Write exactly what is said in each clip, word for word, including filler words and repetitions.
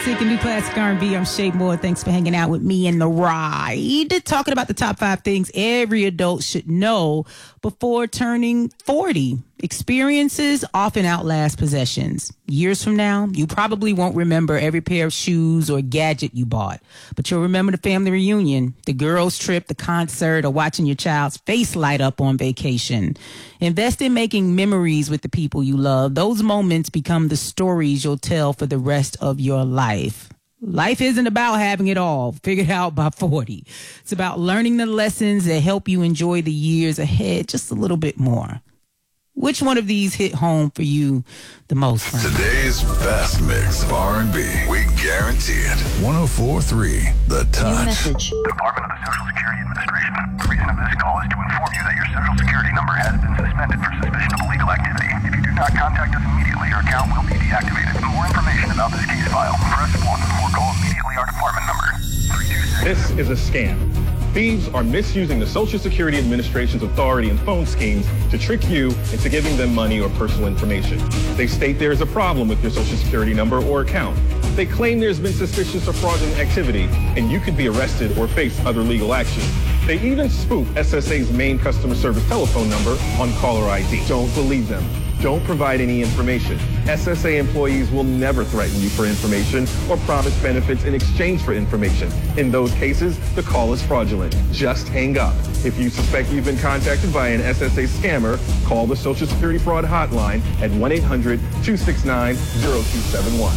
music and new classic R and B. I'm Shay Moore. Thanks for hanging out with me in the ride. Talking about the top five things every adult should know before turning forty. Experiences often outlast possessions. Years from now, you probably won't remember every pair of shoes or gadget you bought, but you'll remember the family reunion, the girls' trip, the concert, or watching your child's face light up on vacation. Invest in making memories with the people you love. Those moments become the stories you'll tell for the rest of your life. Life isn't about having it all figured out by forty. It's about learning the lessons that help you enjoy the years ahead just a little bit more. Which one of these hit home for you the most, Frank? Today's best mix of R and B. We guarantee it. one oh four point three The Touch. New message. Department of the Social Security Administration. The reason of this call is to inform you that your Social Security number has been suspended for suspicion of illegal activity. If you do not contact us immediately, your account will be deactivated. For more information about this case file, press one or call immediately our department number. three two six. This is a scam. Thieves are misusing the Social Security Administration's authority and phone schemes to trick you into giving them money or personal information. They state there is a problem with your Social Security number or account. They claim there's been suspicious or fraudulent activity, and you could be arrested or face other legal action. They even spoof S S A's main customer service telephone number on caller I D. Don't believe them. Don't provide any information. S S A employees will never threaten you for information or promise benefits in exchange for information. In those cases, the call is fraudulent. Just hang up. If you suspect you've been contacted by an S S A scammer, call the Social Security Fraud Hotline at one eight hundred two six nine zero two seven one.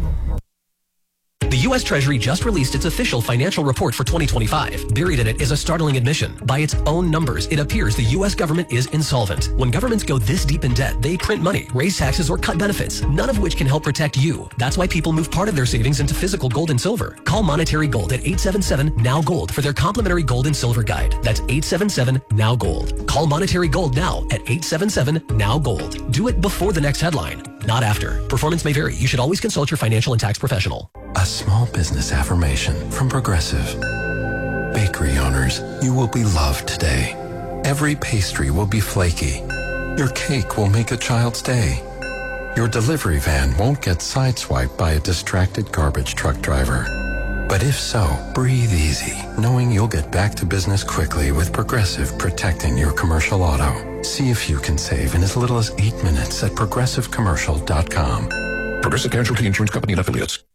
The U S Treasury just released its official financial report for twenty twenty-five. Buried in it is a startling admission. By its own numbers, it appears the U S government is insolvent. When governments go this deep in debt, they print money, raise taxes, or cut benefits, none of which can help protect you. That's why people move part of their savings into physical gold and silver. Call Monetary Gold at eight seven seven N O W Gold for their complimentary gold and silver guide. That's eight seven seven N O W Gold. Call Monetary Gold now at eight seven seven N O W Gold. Do it before the next headline, not after. Performance may vary. You should always consult your financial and tax professional. A small business affirmation from Progressive. Bakery owners, you will be loved today. Every pastry will be flaky. Your cake will make a child's day. Your delivery van won't get sideswiped by a distracted garbage truck driver. But if so, breathe easy, knowing you'll get back to business quickly with Progressive protecting your commercial auto. See if you can save in as little as eight minutes at progressive commercial dot com. Progressive Casualty Insurance Company and Affiliates.